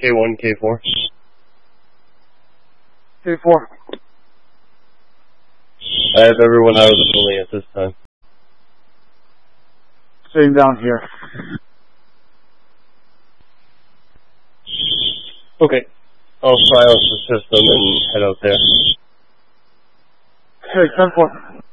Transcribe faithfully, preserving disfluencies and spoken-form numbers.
K one, K four. K four. I have everyone out of the building at this time. Same down here. Okay. I'll silence the system and head out there. Okay, ten four.